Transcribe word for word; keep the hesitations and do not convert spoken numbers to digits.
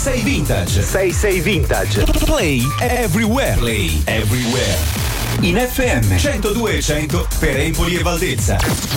sei Vintage. sei sei Vintage. Play everywhere. Play everywhere. In F M centodue e cento per Empoli e Valdezza.